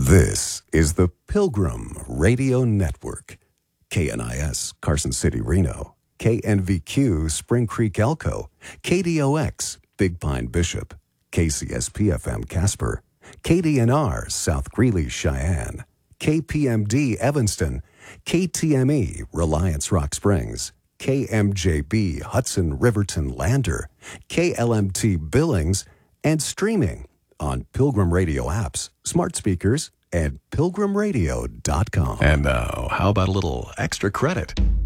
This is the Pilgrim Radio Network. KNIS, Carson City, Reno. KNVQ, Spring Creek, Elko. KDOX, Big Pine, Bishop. KCSP-FM, Casper. KDNR, South Greeley, Cheyenne. KPMD, Evanston. KTME, Reliance, Rock Springs. KMJB, Hudson, Riverton, Lander. KLMT, Billings. And streaming on Pilgrim Radio apps, smart speakers, and pilgrimradio.com. And now, how about a little extra credit?